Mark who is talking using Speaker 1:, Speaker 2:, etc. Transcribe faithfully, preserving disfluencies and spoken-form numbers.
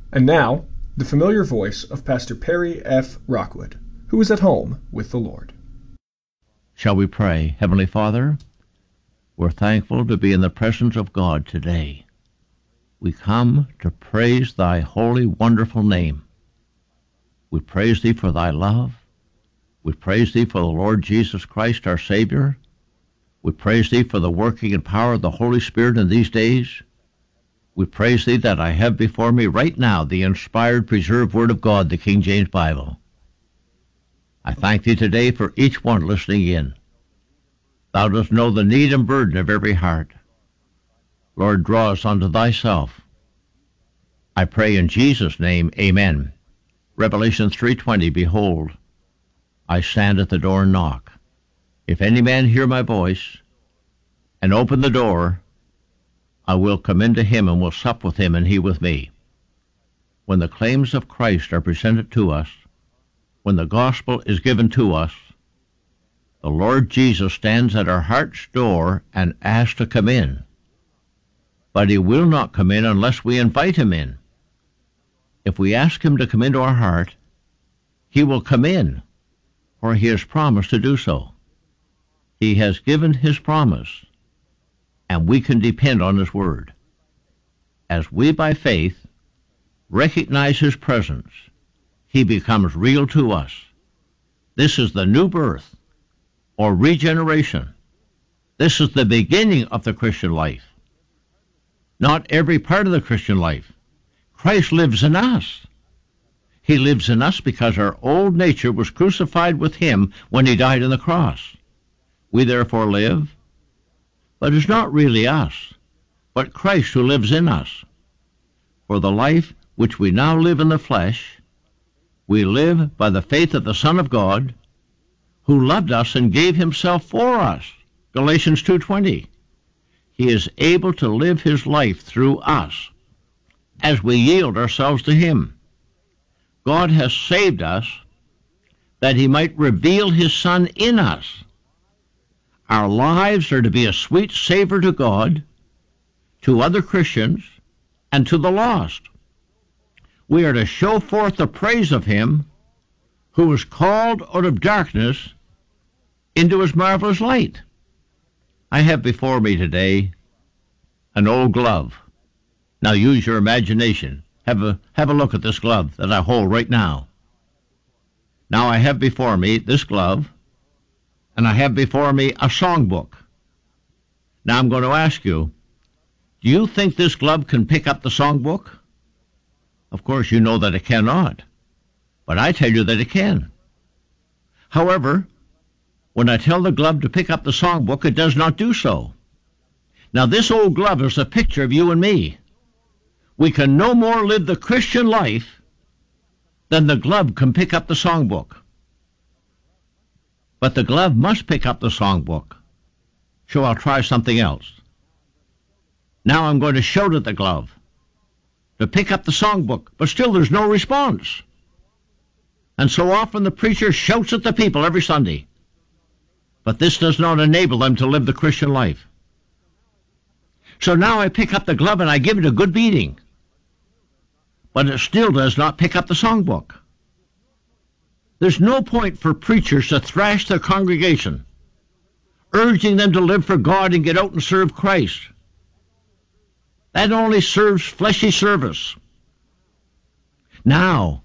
Speaker 1: And now, the familiar voice of Pastor Perry F. Rockwood, who is at home with the Lord.
Speaker 2: Shall we pray? Heavenly Father, we're thankful to be in the presence of God today. We come to praise thy holy, wonderful name. We praise thee for thy love. We praise thee for the Lord Jesus Christ, our Savior. We praise thee for the working and power of the Holy Spirit in these days. We praise thee that I have before me right now the inspired, preserved Word of God, the King James Bible. I thank thee today for each one listening in. Thou dost know the need and burden of every heart. Lord, draw us unto thyself. I pray in Jesus' name, amen. Revelation three twenty, behold, I stand at the door and knock. If any man hear my voice, and open the door, I will come into him and will sup with him and he with me. When the claims of Christ are presented to us, when the gospel is given to us, the Lord Jesus stands at our heart's door and asks to come in. But he will not come in unless we invite him in. If we ask him to come into our heart, he will come in, for he has promised to do so. He has given his promise, and we can depend on his word. As we, by faith, recognize his presence, he becomes real to us. This is the new birth, or regeneration. This is the beginning of the Christian life. Not every part of the Christian life. Christ lives in us. He lives in us because our old nature was crucified with him when he died on the cross. We therefore live, but it's not really us, but Christ who lives in us. For the life which we now live in the flesh, we live by the faith of the Son of God, who loved us and gave himself for us. Galatians two twenty. He is able to live his life through us as we yield ourselves to him. God has saved us that he might reveal his Son in us. Our lives are to be a sweet savor to God, to other Christians, and to the lost. We are to show forth the praise of him who was called out of darkness into his marvelous light. I have before me today an old glove. Now use your imagination. Have a, have a look at this glove that I hold right now. Now I have before me this glove, and I have before me a songbook. Now I'm going to ask you, do you think this glove can pick up the songbook? Of course, you know that it cannot, but I tell you that it can. However, when I tell the glove to pick up the songbook, it does not do so. Now this old glove is a picture of you and me. We can no more live the Christian life than the glove can pick up the songbook. But the glove must pick up the songbook. So I'll try something else. Now I'm going to shout at the glove to pick up the songbook, but still there's no response. And so often the preacher shouts at the people every Sunday. But this does not enable them to live the Christian life. So now I pick up the glove and I give it a good beating. But it still does not pick up the songbook. There's no point for preachers to thrash their congregation, urging them to live for God and get out and serve Christ. That only serves fleshy service. Now,